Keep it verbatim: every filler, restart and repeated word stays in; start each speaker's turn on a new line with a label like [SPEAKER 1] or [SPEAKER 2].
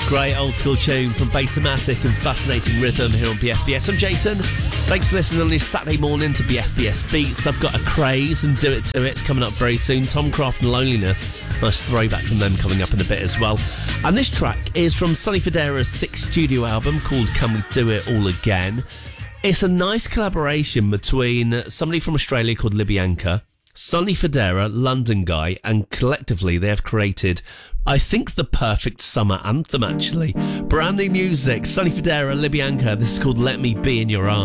[SPEAKER 1] Great old school tune from Bassomatic and Fascinating Rhythm here on B F B S. I'm Jason. Thanks for listening on this Saturday morning to B F B S Beats. I've got a craze and Do It To It coming up very soon. Tom Craft and Loneliness. Nice throwback from them coming up in a bit as well. And this track is from Sonny Fodera's sixth studio album called Can We Do It All Again. It's a nice collaboration between somebody from Australia called Libianca, Sonny Fodera, London guy, and collectively they have created, I think, the perfect summer anthem, actually. Brand new music, Sonny Fodera, Libianca. This is called Let Me Be In Your Arms.